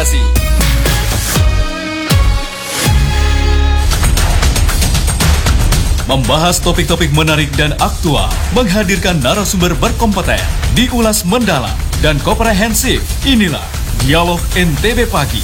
inspirasi. Membahas topik-topik menarik dan aktual, menghadirkan narasumber berkompeten, diulas mendalam dan komprehensif. Inilah Dialog NTB Pagi.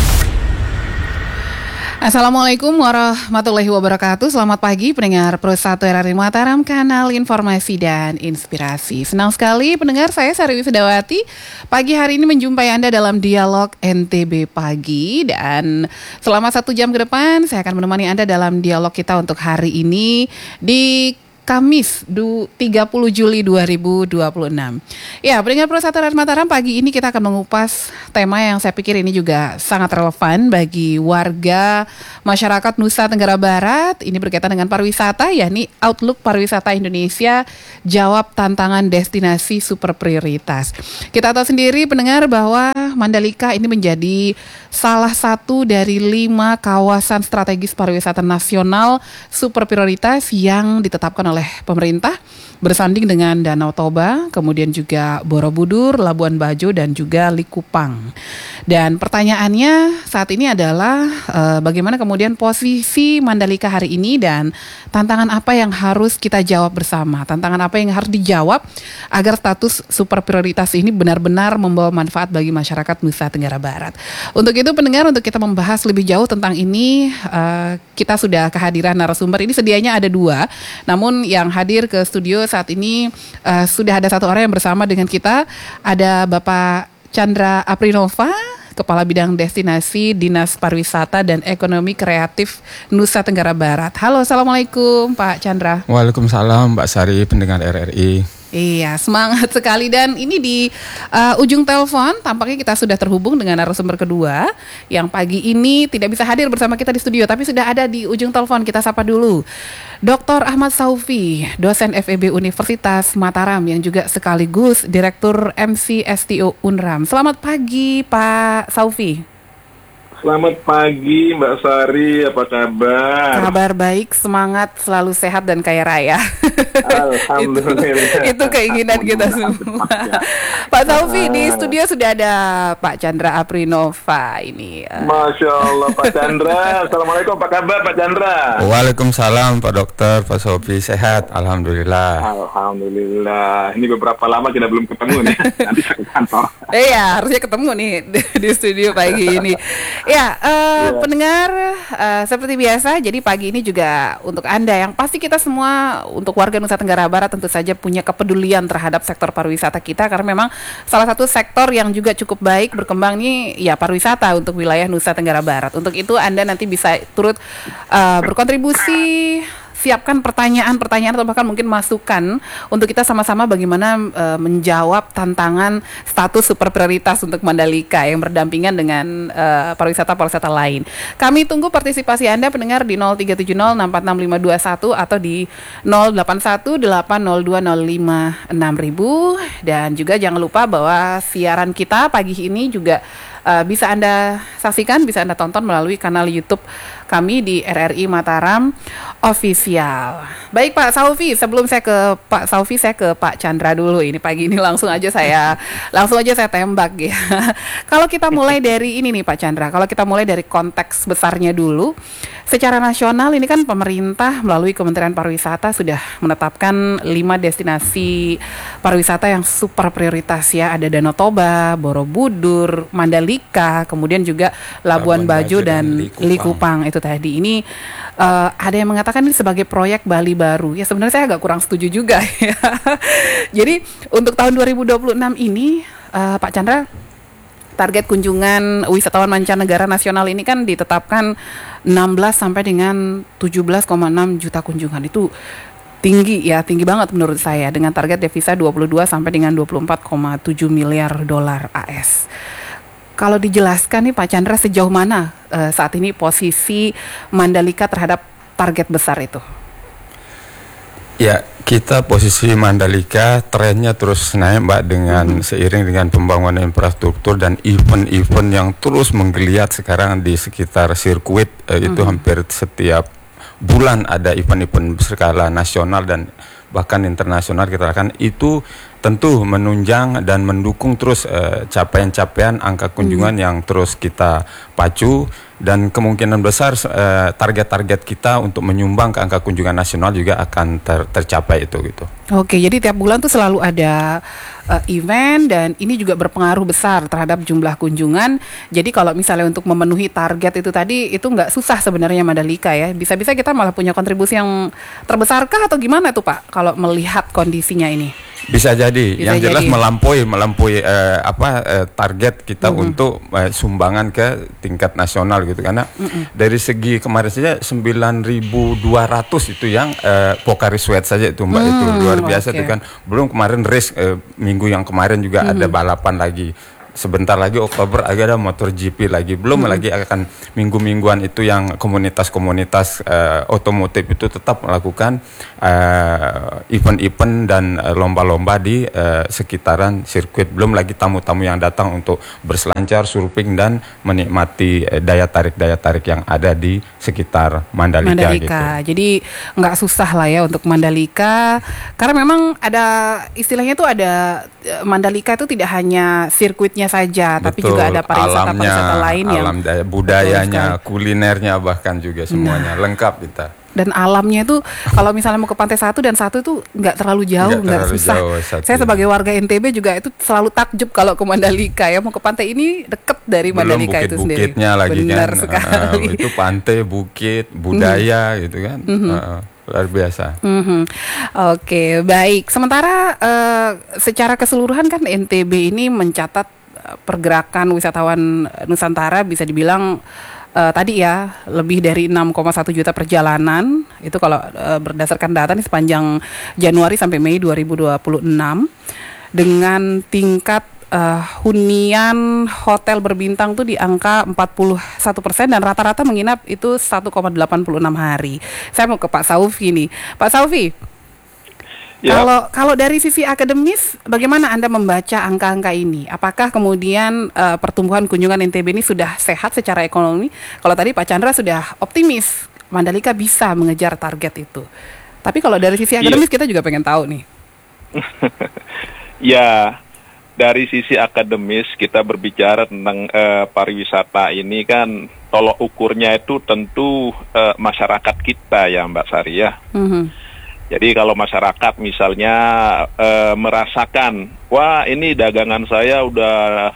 Assalamualaikum warahmatullahi wabarakatuh. Selamat pagi pendengar Pro 1 RRI Mataram, kanal informasi dan inspirasi. Senang sekali pendengar, saya Sari Wisdawati. Pagi hari ini menjumpai Anda dalam Dialog NTB Pagi. Dan selama 1 jam ke depan saya akan menemani Anda dalam dialog kita untuk hari ini di Kamis 30 Juli 2026. Ya, pendengar Pro 1 RRI Mataram, pagi ini kita akan mengupas tema yang saya pikir ini juga sangat relevan bagi warga masyarakat Nusa Tenggara Barat. Ini berkaitan dengan pariwisata, yakni Outlook Pariwisata Indonesia, jawab tantangan destinasi super prioritas. Kita tahu sendiri pendengar bahwa Mandalika ini menjadi salah satu dari 5 kawasan strategis pariwisata nasional super prioritas yang ditetapkan oleh pemerintah bersanding dengan Danau Toba, kemudian juga Borobudur, Labuan Bajo, dan juga Likupang. Dan pertanyaannya saat ini adalah bagaimana kemudian posisi Mandalika hari ini dan tantangan apa yang harus kita jawab bersama, tantangan apa yang harus dijawab agar status super prioritas ini benar-benar membawa manfaat bagi masyarakat Nusa Tenggara Barat. Untuk itu pendengar, untuk kita membahas lebih jauh tentang ini, kita sudah kehadiran narasumber. Ini sedianya ada 2, namun yang hadir ke studio saat ini sudah ada 1 orang yang bersama dengan kita. Ada Bapak Chandra Aprinova, Kepala Bidang Destinasi Dinas Pariwisata dan Ekonomi Kreatif Nusa Tenggara Barat. Halo, Assalamualaikum Pak Chandra. Waalaikumsalam Mbak Sari, pendengar RRI. Iya, semangat sekali. Dan ini di ujung telepon tampaknya kita sudah terhubung dengan narasumber kedua yang pagi ini tidak bisa hadir bersama kita di studio, tapi sudah ada di ujung telepon. Kita sapa dulu Dr. Ahmad Saufi, dosen FEB Universitas Mataram yang juga sekaligus Direktur MCSTO Unram. Selamat pagi Pak Saufi. Selamat pagi Mbak Sari, apa kabar? Kabar baik, semangat, selalu sehat dan kaya raya. Alhamdulillah. Itu keinginan kita semua. Pak Saufi, di studio sudah ada Pak Chandra Aprinova ini. Masya Allah Pak Chandra. Assalamualaikum, apa kabar Pak Chandra? Waalaikumsalam Pak Dokter, Pak Saufi, sehat, Alhamdulillah. Alhamdulillah. Ini beberapa lama kita belum ketemu nih. Nanti saya ke kantor. Iya, harusnya ketemu nih di studio pagi ini. Ya, pendengar, seperti biasa, jadi pagi ini juga untuk Anda yang pasti kita semua untuk warga Nusa Tenggara Barat tentu saja punya kepedulian terhadap sektor pariwisata kita, karena memang salah satu sektor yang juga cukup baik berkembang nih ya pariwisata untuk wilayah Nusa Tenggara Barat. Untuk itu Anda nanti bisa turut berkontribusi, siapkan pertanyaan-pertanyaan atau bahkan mungkin masukan untuk kita sama-sama bagaimana menjawab tantangan status super prioritas untuk Mandalika yang berdampingan dengan pariwisata-pariwisata lain. Kami tunggu partisipasi Anda pendengar di 0370646521 atau di 081802056000. Dan juga jangan lupa bahwa siaran kita pagi ini juga bisa Anda saksikan, bisa Anda tonton melalui kanal YouTube kami di RRI Mataram Official. Baik Pak Saufi, sebelum saya ke Pak Saufi, saya ke Pak Chandra dulu. Ini pagi ini langsung aja saya tembak ya. Kalau kita mulai dari ini nih Pak Chandra, kalau kita mulai dari konteks besarnya dulu, secara nasional ini kan pemerintah melalui Kementerian Pariwisata sudah menetapkan 5 destinasi pariwisata yang super prioritas ya. Ada Danau Toba, Borobudur, Mandalika, kemudian juga Labuan Bajo dan Likupang itu tadi. Ini ada yang mengatakan ini sebagai proyek Bali baru. Ya sebenarnya saya agak kurang setuju juga ya. Jadi untuk tahun 2026 ini Pak Chandra, target kunjungan wisatawan mancanegara nasional ini kan ditetapkan 16 sampai dengan 17,6 juta kunjungan. Itu tinggi ya, tinggi banget menurut saya, dengan target devisa 22 sampai dengan 24,7 miliar dolar AS. Kalau dijelaskan nih Pak Chandra, sejauh mana saat ini posisi Mandalika terhadap target besar itu? Ya, kita posisi Mandalika trennya terus naik Mbak, dengan seiring dengan pembangunan infrastruktur dan event-event yang terus menggeliat sekarang di sekitar sirkuit. Itu hampir setiap bulan ada event-event berskala nasional dan bahkan internasional kita lakukan, itu tentu menunjang dan mendukung terus capaian-capaian angka kunjungan yang terus kita pacu, dan kemungkinan besar target-target kita untuk menyumbang ke angka kunjungan nasional juga akan tercapai itu gitu. Oke, jadi tiap bulan tuh selalu ada event, dan ini juga berpengaruh besar terhadap jumlah kunjungan. Jadi kalau misalnya untuk memenuhi target itu tadi, itu nggak susah sebenarnya Mandalika ya. Bisa-bisa kita malah punya kontribusi yang terbesarkah atau gimana tuh Pak kalau melihat kondisinya ini? Bisa jadi, Bisa yang jelas jadi. melampaui target kita untuk sumbangan ke tingkat nasional gitu, karena dari segi kemarin saja 9.200 itu yang Pocari Sweat saja itu Mbak, itu luar biasa itu kan. Belum kemarin race minggu yang kemarin juga ada balapan lagi. Sebentar lagi Oktober ada motor GP lagi, belum lagi akan minggu-mingguan itu yang komunitas-komunitas otomotif itu tetap melakukan event-event dan lomba-lomba di sekitaran sirkuit, belum lagi tamu-tamu yang datang untuk berselancar, surfing dan menikmati daya tarik yang ada di sekitar Mandalika. Gitu. Jadi nggak susah lah ya untuk Mandalika, karena memang ada istilahnya tuh ada Mandalika itu tidak hanya sirkuitnya saja, tapi juga ada pariwisata lain yang alam daya, budayanya, kulinernya, bahkan juga semuanya lengkap kita. Dan alamnya itu kalau misalnya mau ke Pantai 1 dan 1 itu nggak terlalu jauh, nggak susah. Saya sebagai warga NTB juga itu selalu takjub kalau ke Mandalika ya, mau ke pantai ini deket dari Mandalika itu sendiri. Bukit-bukitnya lagi benar kan, sekali. itu pantai, bukit, budaya gitu kan. Luar biasa. Oke, baik. Sementara secara keseluruhan kan NTB ini mencatat pergerakan wisatawan Nusantara bisa dibilang tadi ya lebih dari 6,1 juta perjalanan. Itu kalau berdasarkan data nih sepanjang Januari sampai Mei 2026, dengan tingkat hunian hotel berbintang tuh di angka 41% dan rata-rata menginap itu 1,86 hari. Saya mau ke Pak Saufi nih. Pak Saufi, Ya. kalau dari sisi akademis, bagaimana Anda membaca angka-angka ini? Apakah kemudian pertumbuhan kunjungan NTB ini sudah sehat secara ekonomi? Kalau tadi Pak Chandra sudah optimis, Mandalika bisa mengejar target itu. Tapi kalau dari sisi akademis kita juga pengen tahu nih. Ya, dari sisi akademis kita berbicara tentang pariwisata ini kan tolok ukurnya itu tentu masyarakat kita ya Mbak Sari ya. Jadi kalau masyarakat misalnya merasakan, wah ini dagangan saya udah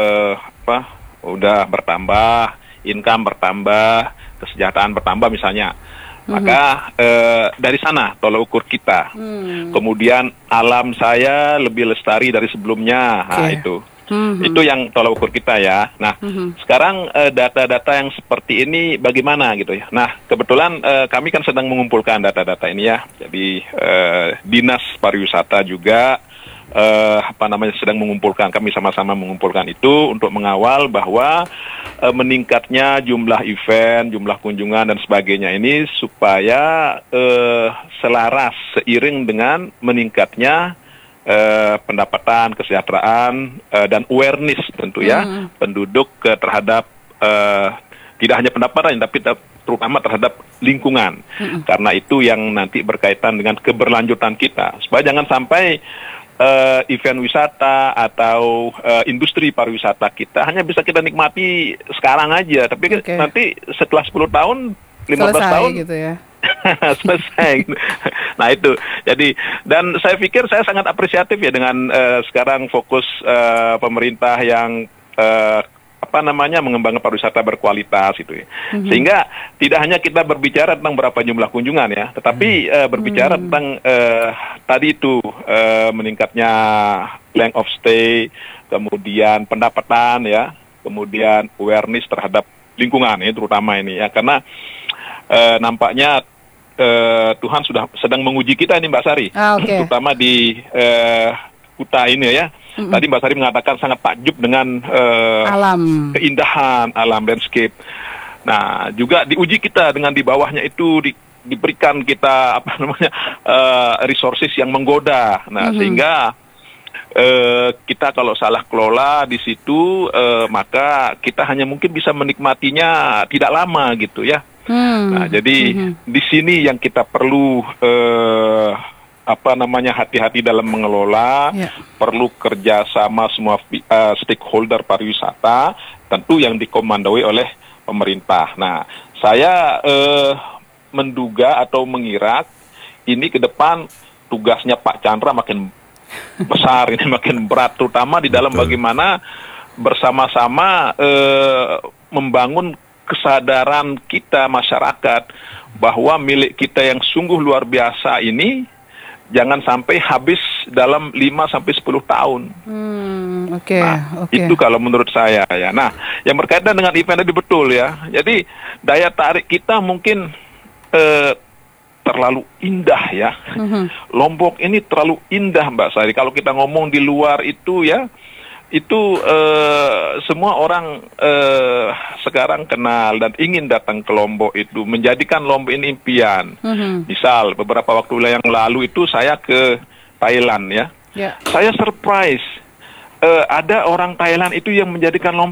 bertambah, income bertambah, kesejahteraan bertambah misalnya. Maka dari sana tolak ukur kita. Kemudian alam saya lebih lestari dari sebelumnya. Nah, itu yang tolak ukur kita ya. Nah, sekarang data-data yang seperti ini bagaimana gitu ya. Nah, kebetulan kami kan sedang mengumpulkan data-data ini ya. Jadi Dinas Pariwisata juga sedang mengumpulkan, kami sama-sama mengumpulkan itu untuk mengawal bahwa meningkatnya jumlah event, jumlah kunjungan dan sebagainya ini supaya selaras seiring dengan meningkatnya pendapatan, kesejahteraan dan awareness tentu ya penduduk terhadap tidak hanya pendapatan tapi terutama terhadap lingkungan. Karena itu yang nanti berkaitan dengan keberlanjutan kita supaya jangan sampai event wisata atau industri pariwisata kita hanya bisa kita nikmati sekarang aja, tapi nanti setelah 10 tahun, 15 tahun gitu ya. selesai. Nah itu, jadi dan saya pikir saya sangat apresiatif ya dengan sekarang fokus pemerintah yang mengembangkan pariwisata berkualitas itu ya. Sehingga tidak hanya kita berbicara tentang berapa jumlah kunjungan ya, tetapi berbicara tentang tadi itu meningkatnya length of stay, kemudian pendapatan ya, kemudian awareness terhadap lingkungan ya, terutama ini ya, karena nampaknya Tuhan sedang menguji kita ini Mbak Sari, terutama di Kuta ini ya. Tadi Mbak Sari mengatakan sangat takjub dengan alam, keindahan alam landscape. Nah, juga diuji kita dengan di bawahnya itu diberikan kita resources yang menggoda. Nah, sehingga kita kalau salah kelola di situ maka kita hanya mungkin bisa menikmatinya tidak lama gitu ya. Nah, jadi di sini yang kita perlu hati-hati dalam mengelola, perlu kerjasama semua stakeholder pariwisata, tentu yang dikomandoi oleh pemerintah. Nah, saya menduga atau mengira ini ke depan tugasnya Pak Chandra makin besar, ini makin berat, terutama di dalam bagaimana bersama-sama membangun kesadaran kita masyarakat bahwa milik kita yang sungguh luar biasa ini jangan sampai habis dalam 5-10 tahun. Itu kalau menurut saya ya. Nah, yang berkaitan dengan event tadi betul ya. Jadi daya tarik kita mungkin terlalu indah ya. Lombok ini terlalu indah Mbak Sari. Kalau kita ngomong di luar itu ya, itu semua orang sekarang kenal dan ingin datang ke Lombok itu, menjadikan Lombok ini impian. Misal beberapa waktu yang lalu itu saya ke Thailand ya. Saya surprise, ada orang Thailand itu yang menjadikan Lombok